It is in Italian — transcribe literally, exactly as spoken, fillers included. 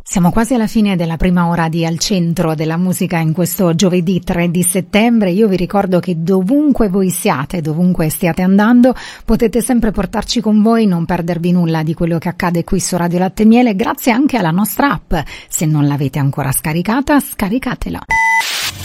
Siamo quasi alla fine della prima ora di Al Centro della Musica in questo giovedì tre di settembre. Io vi ricordo che dovunque voi siate, dovunque stiate andando, potete sempre portarci con voi, non perdervi nulla di quello che accade qui su Radio Latte e Miele, grazie anche alla nostra app. Se non l'avete ancora scaricata, scaricatela.